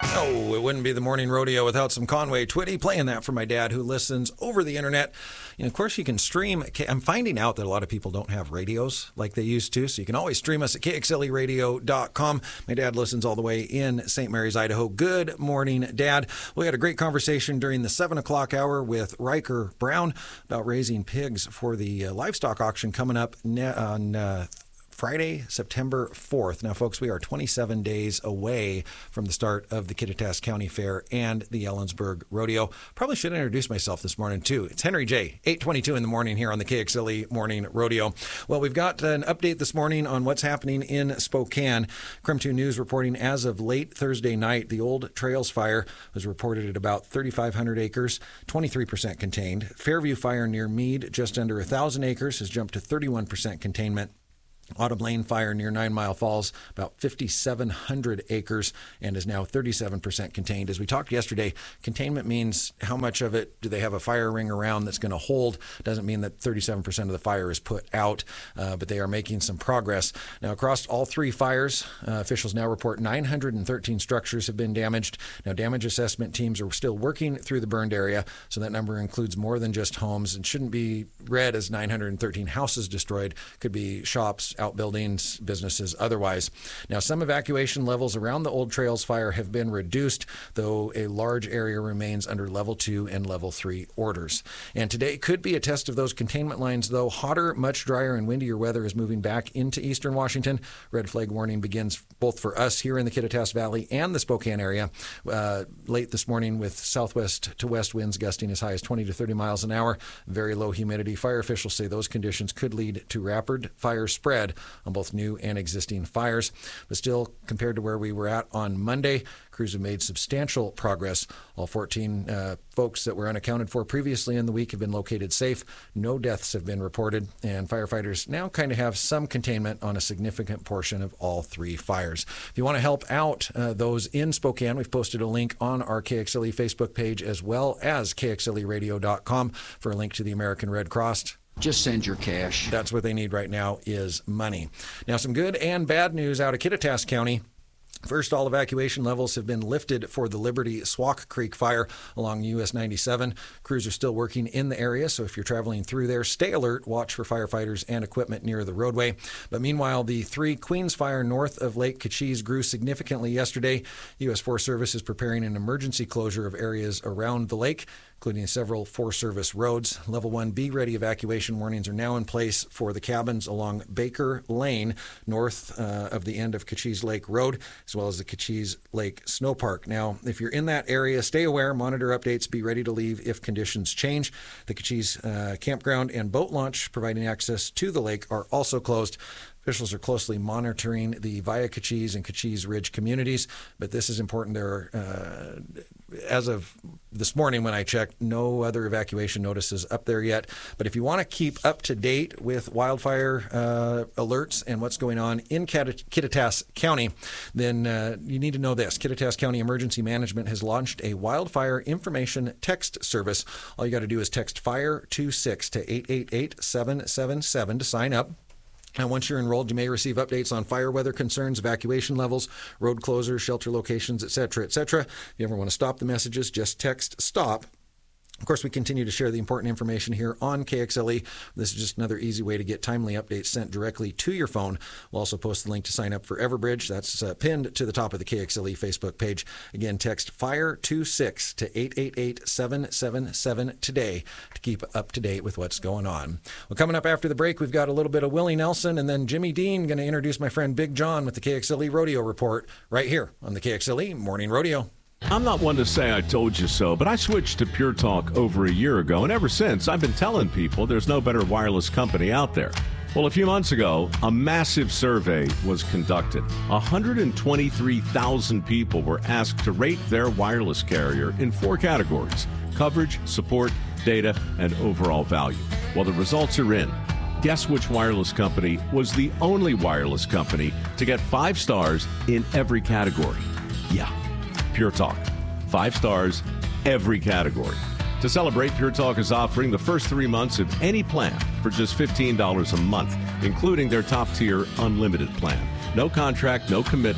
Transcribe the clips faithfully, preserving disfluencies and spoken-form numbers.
Oh, it wouldn't be the morning rodeo without some Conway Twitty. Playing that for my dad who listens over the internet. And of course, you can stream. I'm finding out that a lot of people don't have radios like they used to, so you can always stream us at K X L E radio dot com. My dad listens all the way in Saint Mary's, Idaho. Good morning, Dad. We had a great conversation during the seven o'clock hour with Riker Brown about raising pigs for the uh, livestock auction coming up ne- on uh, Friday, September fourth. Now, folks, we are twenty-seven days away from the start of the Kittitas County Fair and the Ellensburg Rodeo. Probably should introduce myself this morning, too. It's Henry J., eight twenty-two in the morning here on the K X L E Morning Rodeo. Well, we've got an update this morning on what's happening in Spokane. Crim two News reporting as of late Thursday night, the Old Trails Fire was reported at about thirty-five hundred acres, twenty-three percent contained. Fairview Fire near Meade, just under one thousand acres, has jumped to thirty-one percent containment. Autumn Lane Fire near Nine Mile Falls, about fifty-seven hundred acres, and is now thirty-seven percent contained. As we talked yesterday, containment means how much of it do they have a fire ring around that's going to hold. Doesn't mean that thirty-seven percent of the fire is put out, uh, but they are making some progress. Now, across all three fires, uh, officials now report nine hundred thirteen structures have been damaged. Now, damage assessment teams are still working through the burned area, so that number includes more than just homes and shouldn't be read as nine hundred thirteen houses destroyed. Could be shops, outbuildings, businesses, otherwise. Now, some evacuation levels around the Old Trails Fire have been reduced, though a large area remains under level two and level three orders. And today could be a test of those containment lines, though. Hotter, much drier and windier weather is moving back into eastern Washington. Red flag warning begins both for us here in the Kittitas Valley and the Spokane area uh, late this morning, with southwest to west winds gusting as high as twenty to thirty miles an hour. Very low humidity. Fire officials say those conditions could lead to rapid fire spread on both new and existing fires. But still, compared to where we were at on Monday, crews have made substantial progress. All fourteen uh, folks that were unaccounted for previously in the week have been located safe. No deaths have been reported, and firefighters now kind of have some containment on a significant portion of all three fires. If you want to help out uh, those in Spokane, we've posted a link on our K X L E Facebook page as well as K X L E radio dot com for a link to the American Red Cross. Just send your cash. That's what they need right now is money. Now, some good and bad news out of Kittitas County. First, all evacuation levels have been lifted for the Liberty Swauk Creek fire along U S ninety-seven. Crews are still working in the area, so if you're traveling through there, stay alert. Watch for firefighters and equipment near the roadway. But meanwhile, the Three Queens fire north of Lake Cochise grew significantly yesterday. U S Forest Service is preparing an emergency closure of areas around the lake, including several Forest Service roads. Level one B ready evacuation warnings are now in place for the cabins along Baker Lane, north uh, of the end of Cochise Lake Road, as well as the Cochise Lake Snow Park. Now, if you're in that area, stay aware, monitor updates, be ready to leave if conditions change. The Cochise uh, campground and boat launch providing access to the lake are also closed. Officials are closely monitoring the Via Cochise and Cochise Ridge communities, but this is important. There are, uh, as of this morning when I checked, no other evacuation notices up there yet. But if you want to keep up to date with wildfire uh, alerts and what's going on in Kittitas County, then uh, you need to know this. Kittitas County Emergency Management has launched a wildfire information text service. All you got to do is text FIRE twenty-six to eight eight eight seven seven seven to sign up. Now, once you're enrolled, you may receive updates on fire weather concerns, evacuation levels, road closures, shelter locations, et cetera, et cetera. If you ever want to stop the messages, just text STOP. Of course, we continue to share the important information here on K X L E. This is just another easy way to get timely updates sent directly to your phone. We'll also post the link to sign up for Everbridge. That's uh, pinned to the top of the K X L E Facebook page. Again, text FIRE twenty-six to eight eight eight seven seven seven today to keep up to date with what's going on. Well, coming up after the break, we've got a little bit of Willie Nelson and then Jimmy Dean going to introduce my friend Big John with the K X L E Rodeo Report right here on the K X L E Morning Rodeo. I'm not one to say I told you so, but I switched to Pure Talk over a year ago, and ever since, I've been telling people there's no better wireless company out there. Well, a few months ago, a massive survey was conducted. one hundred twenty-three thousand people were asked to rate their wireless carrier in four categories: coverage, support, data, and overall value. Well, the results are in. Guess which wireless company was the only wireless company to get five stars in every category? Yeah. Pure Talk. Five stars, every category. To celebrate, Pure Talk is offering the first three months of any plan for just fifteen dollars a month, including their top-tier unlimited plan. No contract, no commitment,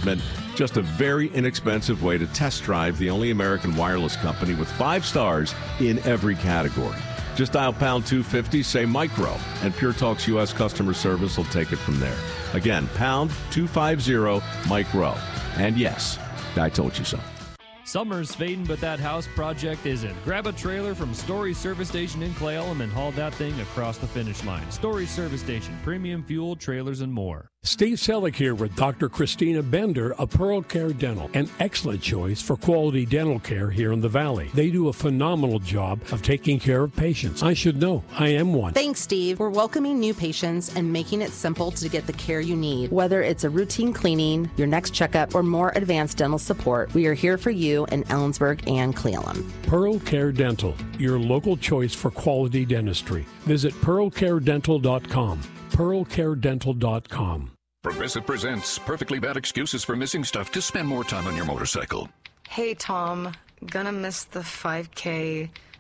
Just a very inexpensive way to test drive the only American wireless company with five stars in every category. Just dial pound two fifty, say micro, and Pure Talk's U S customer service will take it from there. Again, pound two fifty, micro. And yes, I told you so. Summer's fading, but that house project isn't. Grab a trailer from Story Service Station in Clay Elm and haul that thing across the finish line. Story Service Station, premium fuel, trailers, and more. Steve Selleck here with Doctor Christina Bender of Pearl Care Dental, an excellent choice for quality dental care here in the Valley. They do a phenomenal job of taking care of patients. I should know. I am one. Thanks, Steve. We're welcoming new patients and making it simple to get the care you need. Whether it's a routine cleaning, your next checkup, or more advanced dental support, we are here for you in Ellensburg and Cleveland. Pearl Care Dental, your local choice for quality dentistry. Visit pearl care dental dot com. pearl care dental dot com. Progressive presents Perfectly Bad Excuses for Missing Stuff to Spend More Time on Your Motorcycle. Hey, Tom. Gonna miss the five K.